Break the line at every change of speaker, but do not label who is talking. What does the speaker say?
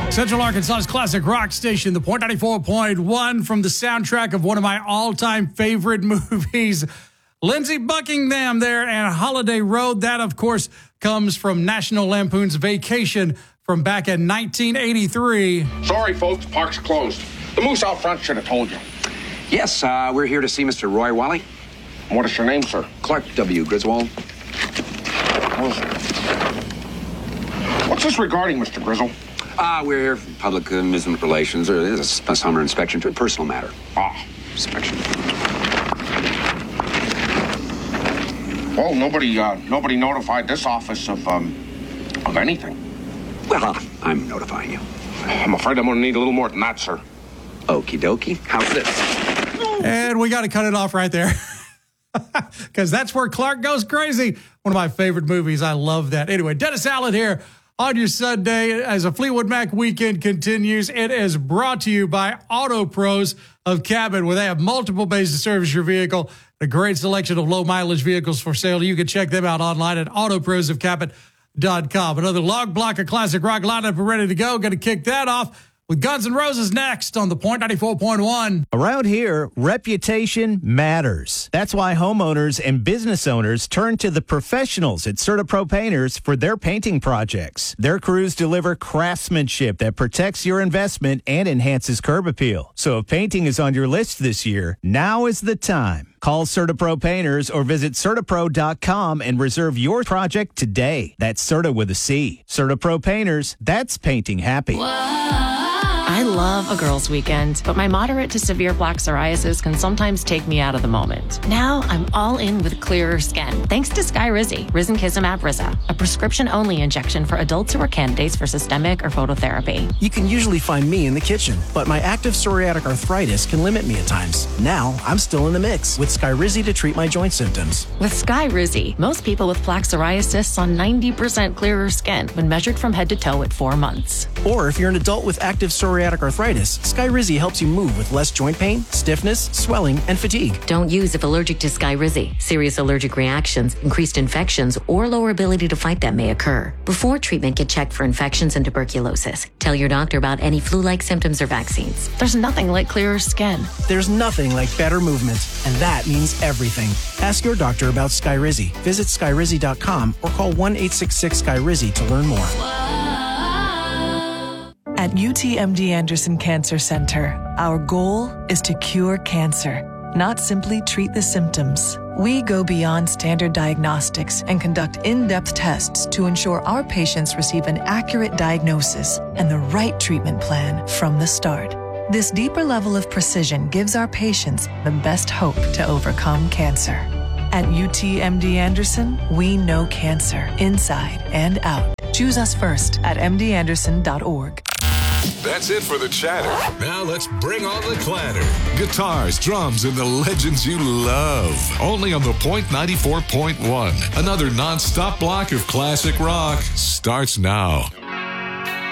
Central Arkansas's classic rock station, the Point 94.1, from the soundtrack of one of my all-time favorite movies, Lindsey Buckingham there, and Holiday Road. That, of course, comes from National Lampoon's Vacation from back in 1983.
Sorry, folks, park's closed. The moose out front should have told you.
Yes, we're here to see Mr. Roy Wally.
What is your name, sir?
Clark W. Griswold.
What's this regarding, Mr. Grizzle?
We're here for public amusement relations, or this is a summer inspection to a personal matter. Inspection.
Well, nobody notified this office of anything.
Well, I'm notifying you.
I'm afraid I'm gonna need a little more than that, sir.
Okie dokie. How's this?
And we got to cut it off right there. Because that's where Clark goes crazy. One of my favorite movies. I love that. Anyway, Dennis Allen here on your Sunday as a Fleetwood Mac weekend continues. It is brought to you by Auto Pros of Cabot, where they have multiple bays to service your vehicle. A great selection of low mileage vehicles for sale. You can check them out online at autoprosofcabot.com. Another long block of classic rock lineup ready to go. Going to kick that off with Guns N' Roses next on the Point 94.1.
Around here, reputation matters. That's why homeowners and business owners turn to the professionals at CertaPro Painters for their painting projects. Their crews deliver craftsmanship that protects your investment and enhances curb appeal. So if painting is on your list this year, now is the time. Call CertaPro Painters or visit CertaPro.com and reserve your project today. That's Certa with a C. CertaPro Painters, that's painting happy.
I love a girls' weekend, but my moderate to severe plaque psoriasis can sometimes take me out of the moment. Now I'm all in with clearer skin, thanks to Skyrizi, Risankizumab Risa, a prescription-only injection for adults who are candidates for systemic or phototherapy.
You can usually find me in the kitchen, but my active psoriatic arthritis can limit me at times. Now I'm still in the mix with Skyrizi to treat my joint symptoms.
With Skyrizi, most people with plaque psoriasis saw 90% clearer skin when measured from head to toe at 4 months.
Or if you're an adult with active psoriatic arthritis, Skyrizi helps you move with less joint pain, stiffness, swelling, and fatigue.
Don't use if allergic to Skyrizi. Serious allergic reactions, increased infections, or lower ability to fight them may occur. Before treatment, get checked for infections and tuberculosis. Tell your doctor about any flu-like symptoms or vaccines.
There's nothing like clearer skin.
There's nothing like better movement, and that means everything. Ask your doctor about Skyrizi. Visit Skyrizi.com or call 1-866-SKYRIZI to learn more.
At UTMD Anderson Cancer Center, our goal is to cure cancer, not simply treat the symptoms. We go beyond standard diagnostics and conduct in-depth tests to ensure our patients receive an accurate diagnosis and the right treatment plan from the start. This deeper level of precision gives our patients the best hope to overcome cancer. At UTMD Anderson, we know cancer inside and out. Choose us first at mdanderson.org.
That's it for the chatter. Now let's bring on the clatter. Guitars, drums, and the legends you love. Only on the Point 94.1. Another non-stop block of classic rock starts now.